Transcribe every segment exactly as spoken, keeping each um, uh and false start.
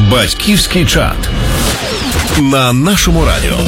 Батьківський чат на нашому радіо.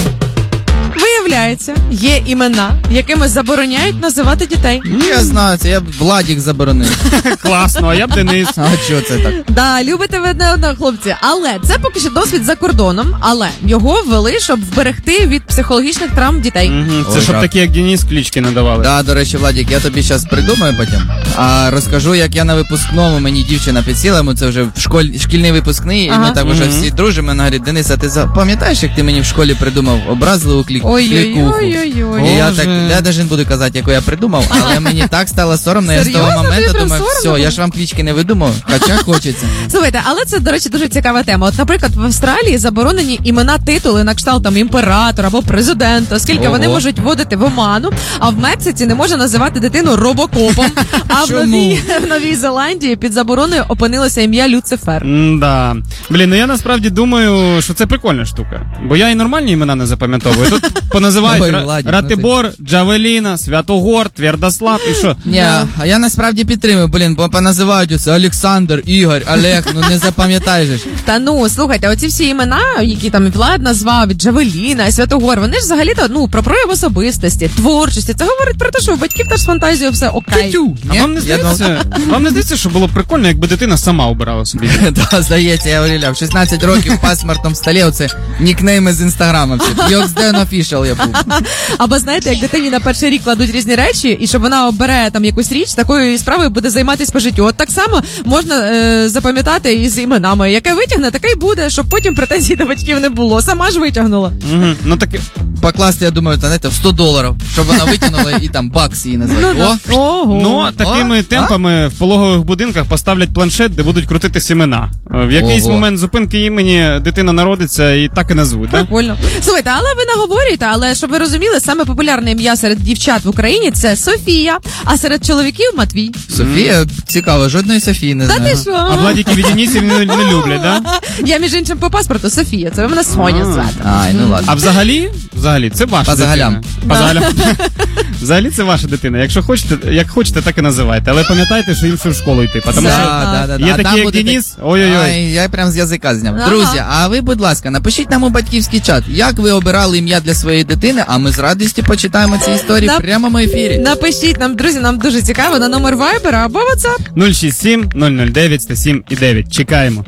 Виявляється, є імена, якими забороняють називати дітей. Я знаю, це я б Владік заборонив. Класно, а я б Денис. А чого це так? Да, любите ви одне одного, хлопці. Але це поки що досвід за кордоном, але його ввели, щоб вберегти від психологічних травм дітей. Мгм, Це Ой, щоб так. такі, як Денис, клички надавали. Да, до речі, Владік, я тобі зараз придумаю потім. А розкажу, як я на випускному, мені дівчина підсіла, ми це вже в школі, шкільний випускний, і Ага. ми так вже Мгм. всі дружимо. Вона говорить: Денис, а ти за- пам'ятаєш, як ти мені в школі придумав образливу клік... клікуху? Ой-ой-ой-ой-ой. І я Боже. так, я навіть не буду казати, яку я придумав, але мені так стало соромно, я з того Серйозно? моменту Тобі прям думаю, соромно все, було? я ж вам клічки не видумав, хоча хочеться. Слухайте, але це, до речі, дуже цікава тема. От, наприклад, в Австралії заборонені імена, титули на кшталт там імператор або президент, оскільки Ого. вони можуть вводити в оману, а в Мексиці не можна називати дитину робокопом. А в Чому? Новій, в Новій Зеландії під забороною опинилося ім'я Люцифер. Да. Блін, ну я насправді думаю, що це прикольна штука. Бо я і нормальні імена не запам'ятовую. Тут поназивають Ой, Ра- Владик, Ратибор, Джавеліна, Святогор, Твердослав і що? Ні, а я насправді підтримую, блін, бо поназивають усе Олександр, Ігор, Олег, ну не запам'ятаєш. же ж. Та ну, слухайте, оці всі імена, які там і Влад назвав, і Джавеліна, і Святогор, вони ж взагалі-то, ну, про прояв особистості, творчості. Це говорить про те, що у батьків теж з фантазією все окей. Тю-тю. А Ні? вам не Я думав- здається, вам не здається, що було б прикольно, якби дитина сама обирала собі? Да, здається, я говорила, в шістнадцять років в паспортному столі оце нікнейми з інстаграма всі. Йоксден Official я був. Або знаєте, як дитині на перший рік кладуть різні речі, і щоб вона обере там якусь річ, такою справою буде займатися по життю. От так само можна е, запам'ятати і з іменами. Яке витягне, таке й буде, щоб потім претензій до батьків не було. Сама ж витягнула. Мгм. Ну таке. Покласти, я думаю, знаєте, в сто доларів, щоб вона витягнула і там бакс її назвати. Ну, О, да. Ого. Ну, такими а? темпами в пологових будинках поставлять планшет, де будуть крутити сімена. Е, В якийсь Ого. момент зупинки імені дитина народиться і так і назвуть, да? Прикольно. Слухайте, але ви наговорюєте, але щоб ви розуміли, саме популярне ім'я серед дівчат в Україні це Софія, а серед чоловіків Матвій. Софія, цікаво, жодної Софії не Та знаю. ти що? А Владіки від Денисів не, не люблять, да? Я, між іншим, по паспорту Софія, це ви мене Соня А. звати. Ай, ну ладно. А взагалі, взагалі, це ваша По загалям. дитина. По загалям. Взагалі це ваша дитина. Якщо хочете, як хочете, так і називайте. Але пам'ятайте, що їм ще в школу йти. Тому Да, що да, да, да. є А такі, там як буде Денис, так- ой-ой-ой. Ай, я прям з язика зняв. Ага. Друзі, а ви, будь ласка, напишіть нам у батьківський чат, як ви обирали ім'я для своєї дитини, а ми з радістю почитаємо ці історії Нап- в прямому ефірі. Напишіть нам, друзі, нам дуже цікаво на номер Вайбера або WhatsApp. нуль шість сім нуль нуль дев'ять сто сім і дев'ять. Чекаємо.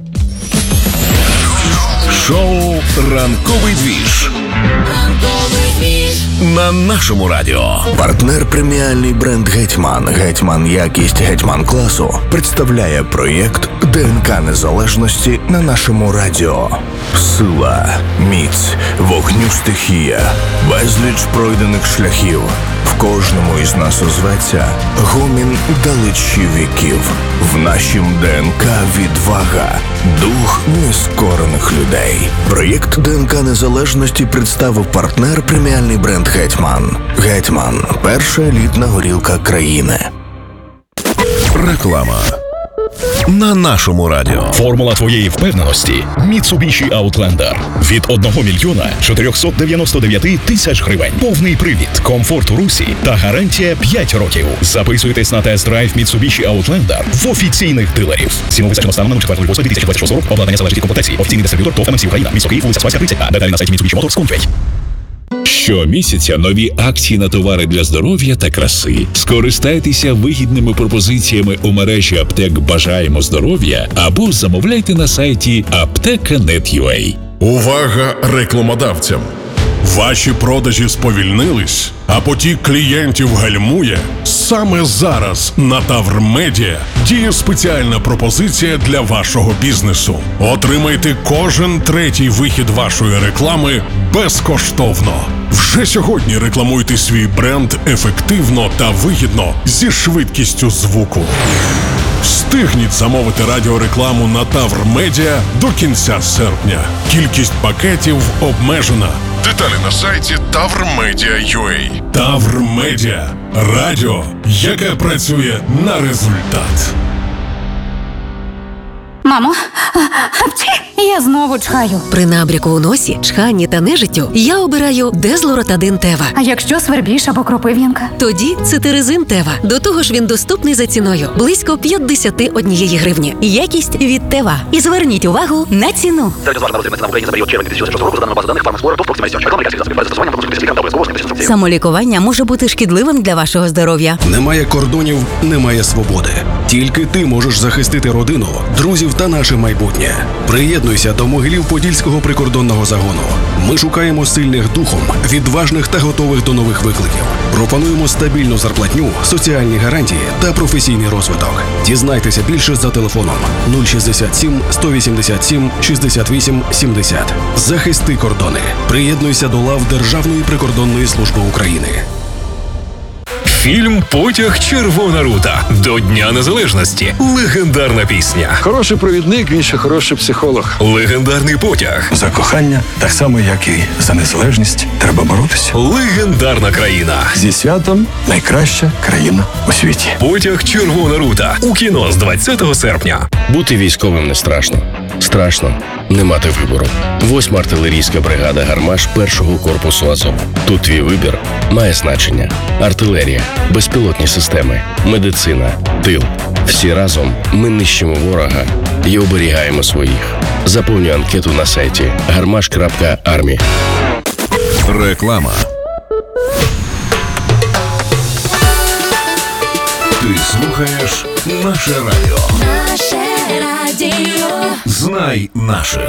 Шоу «Ранковий двіж» на нашому радіо. Партнер преміальний бренд «Гетьман». «Гетьман» якість «Гетьман» класу представляє проєкт ДНК незалежності на нашому радіо. Сила, міць, вогню стихія, безліч пройдених шляхів. В кожному із нас озветься гомін далечі віків. В нашім ДНК відвага, дух нескорених людей. Проєкт ДНК незалежності представив партнер преміальний бренд «Гетьман». «Гетьман» – перша елітна горілка країни. Реклама на нашому радіо. Формула твоєї впевненості – Mitsubishi Outlander. Від одного мільйона чотирьохсот дев'яносто дев'ять тисяч гривень. Повний привід, комфорт у русі та гарантія п'ять років. Записуйтесь на тест-драйв Mitsubishi Outlander в офіційних дилерів. Ціну визначено станом на четвертого лютого дві тисячі двадцять шостого року. Обладнання залежить від комплектації. Офіційний дистриб'ютор ТОВ ем ем сі Україна. Місто Київ, вулиця Спаська, тридцять А. Деталі на сайті Mitsubishi Motors точка com. Щомісяця нові акції на товари для здоров'я та краси. Скористайтеся вигідними пропозиціями у мережі аптек «Бажаємо здоров'я» або замовляйте на сайті аптека крапка нет крапка ю а. Увага рекламодавцям! Ваші продажі сповільнились, а потік клієнтів гальмує? Саме зараз на Тавр Медіа діє спеціальна пропозиція для вашого бізнесу. Отримайте кожен третій вихід вашої реклами безкоштовно. Вже сьогодні рекламуйте свій бренд ефективно та вигідно зі швидкістю звуку. Встигніть замовити радіорекламу на Тавр Медіа до кінця серпня. Кількість пакетів обмежена. Деталі на сайті тавр медіа крапка ю а. Тавр Медіа. Радіо, яке працює на результат. Мамо, Я знову чхаю. При набряку у носі, чханні та нежиттю я обираю Дезлоротадин Тева. А якщо свербіж або кропив'янка? Тоді цитиризин Тева. До того ж він доступний за ціною. Близько п'ятдесят однієї гривні. Якість від Тева. І зверніть увагу на ціну. Самолікування може бути шкідливим для вашого здоров'я. Немає кордонів, немає свободи. Тільки ти можеш захистити родину, друзів та наше майбутнє. Приєднуйся до Могилів-Подільського прикордонного загону. Ми шукаємо сильних духом, відважних та готових до нових викликів. Пропонуємо стабільну зарплатню, соціальні гарантії та професійний розвиток. Дізнайтеся більше за телефоном нуль шістдесят сім сто вісімдесят сім шістдесят вісім сімдесят. Захисти кордони. Приєднуйся до лав Державної прикордонної служби України. Фільм «Потяг Червона рута» до Дня Незалежності. Легендарна пісня. Хороший провідник, він ще хороший психолог. Легендарний потяг. За кохання, так само, як і за незалежність, треба боротися. Легендарна країна. Зі святом найкраща країна у світі. «Потяг Червона рута» у кіно з двадцятого серпня. Бути військовим не страшно. Страшно не мати вибору. Восьма артилерійська бригада «Гармаш» першого корпусу Азов. Тут твій вибір має значення. Артилерія, безпілотні системи, медицина, тил. Всі разом ми нищимо ворога і оберігаємо своїх. Заповнюй анкету на сайті гармаш крапка армі. Реклама. Ти слухаєш наше радіо. Наше радіо. Знай наше.